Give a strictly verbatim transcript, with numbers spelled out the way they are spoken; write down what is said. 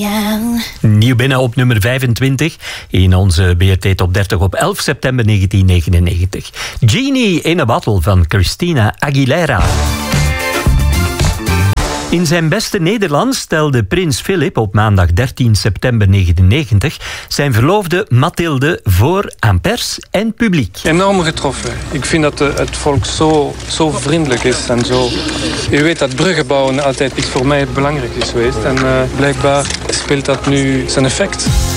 Nieuw binnen op nummer vijfentwintig in onze B R T Top dertig op elf september negentien negenennegentig. Genie in a Bottle van Christina Aguilera. In zijn beste Nederlands stelde prins Philip op maandag dertien september negenennegentig zijn verloofde Mathilde voor aan pers en publiek. Enorm getroffen. Ik vind dat het volk zo, zo vriendelijk is en zo. Je weet dat bruggen bouwen altijd iets voor mij belangrijk is geweest. En uh, blijkbaar speelt dat nu zijn effect.